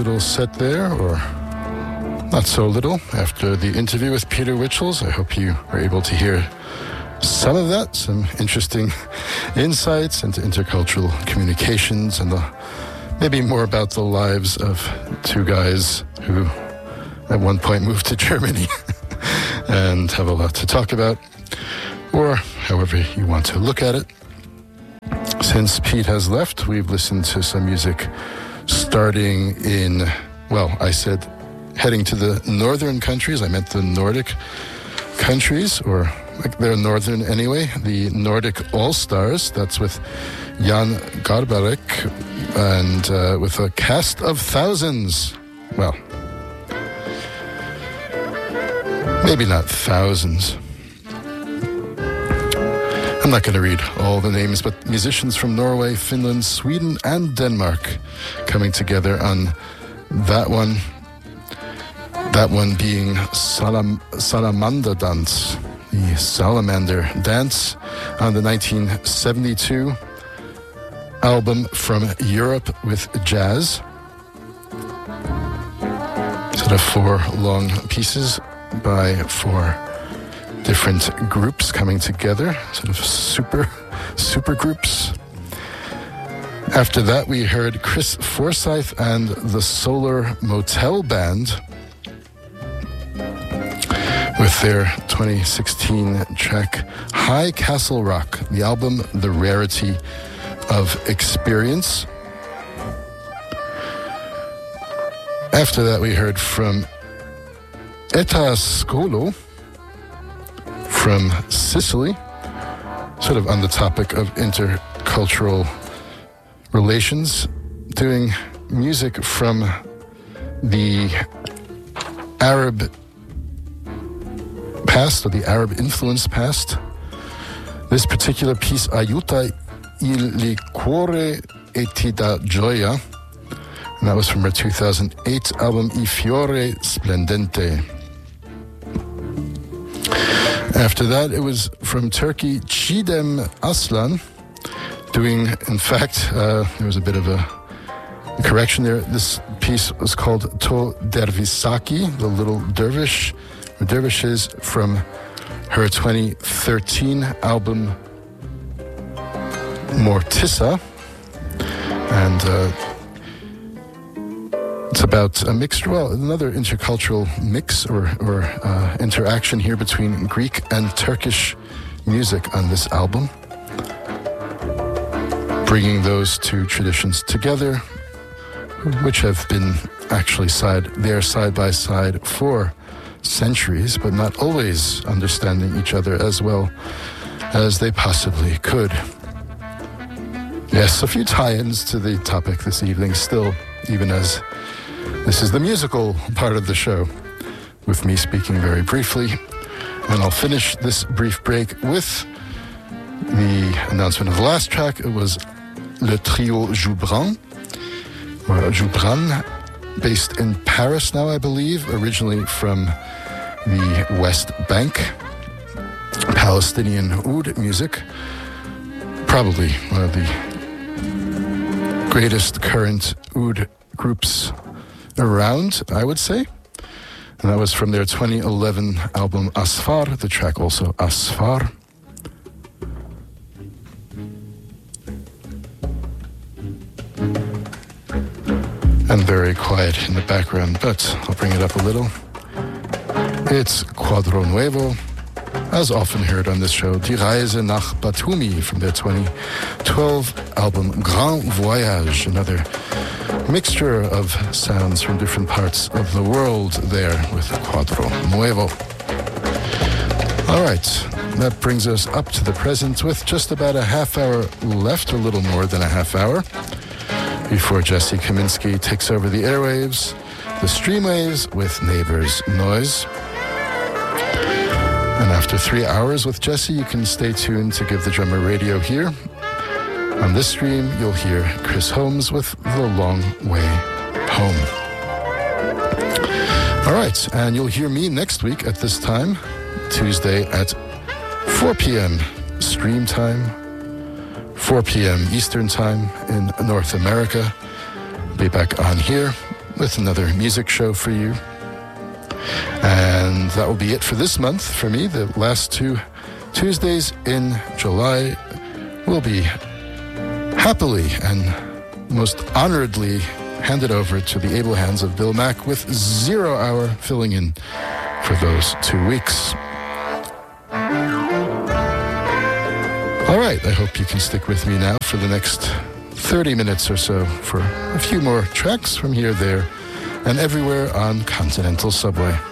little set there, or not so little, after the interview with Peter Wichels. I hope you were able to hear some of that, some interesting insights into intercultural communications and maybe more about the lives of two guys who at one point moved to Germany and have a lot to talk about, or however you want to look at it. Since Pete has left, we've listened to some music starting in, well, I said heading to the northern countries. I meant the Nordic countries, or like they're northern anyway. The Nordic All-Stars, that's with Jan Garbarek, and with a cast of thousands. Well, maybe not thousands. I'm not going to read all the names, but musicians from Norway, Finland, Sweden, and Denmark coming together on that one. That one being Salamander Dance, the Salamander Dance, on the 1972 album From Europe with Jazz. Sort of 4 long pieces by 4 different groups coming together, sort of super groups. After that, we heard Chris Forsyth and the Solar Motel Band with their 2016 track High Castle Rock, the album The Rarity of Experience. After that, we heard from Eta Scolo from Sicily, sort of on the topic of intercultural relations, doing music from the Arab past, or the Arab-influenced past. This particular piece, Aiuta il liquore e ti dà gioia, and that was from her 2008 album I Fiore Splendente. After that, it was from Turkey, Çiğdem Aslan, doing, in fact, there was a bit of a correction there. This piece was called To Dervisaki, the Little Dervish, or Dervishes, from her 2013 album Mortissa. And it's about a mixture, well, another intercultural mix or interaction here between Greek and Turkish music on this album, bringing those two traditions together, which have been actually side by side for centuries, but not always understanding each other as well as they possibly could. Yes, a few tie-ins to the topic this evening still, even as this is the musical part of the show, with me speaking very briefly. And I'll finish this brief break with the announcement of the last track. It was Le Trio Joubran, or Joubran, based in Paris now, I believe, originally from the West Bank. Palestinian oud music, probably one of the greatest current oud groups around, I would say. And that was from their 2011 album Asfar, the track also Asfar. And very quiet in the background, but I'll bring it up a little. It's Quadro Nuevo, as often heard on this show, Die Reise nach Batumi, from their 2012 album Grand Voyage, another mixture of sounds from different parts of the world there with Quadro Nuevo. All right, that brings us up to the present with just about a half hour left, or a little more than a half hour, before Jesse Kaminsky takes over the airwaves, the streamwaves, with Neighbors Noise. And after 3 hours with Jesse, you can stay tuned to Give the Drummer Radio here. On this stream, you'll hear Chris Holmes with The Long Way Home. All right, and you'll hear me next week at this time, Tuesday at 4 p.m. stream time, 4 p.m. Eastern time in North America. Be back on here with another music show for you. And that will be it for this month for me. The last 2 Tuesdays in July will be happily and most honoredly handed over to the able hands of Bill Mack, with 0 hour filling in for those 2 weeks. All right, I hope you can stick with me now for the next 30 minutes or so for a few more tracks from here, there, and everywhere on Continental Subway.